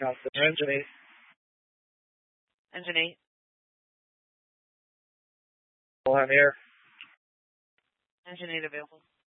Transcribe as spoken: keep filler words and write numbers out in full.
Counselor, engine eight. Engine eight. On air. Engine eight available.